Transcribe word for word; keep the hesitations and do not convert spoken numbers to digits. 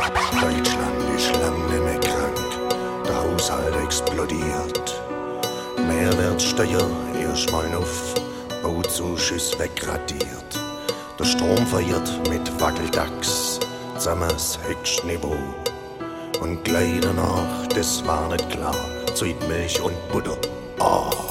Deutschland ist lang nicht mehr krank, der Haushalt explodiert. Mehrwertsteuer erstmal auf, Bauzuschuss wegradiert. Der Strom verirrt mit Wackeldachs, zusammen das höchste Niveau. Und gleich danach, das war nicht klar, Zeug Milch und Butter. Ah.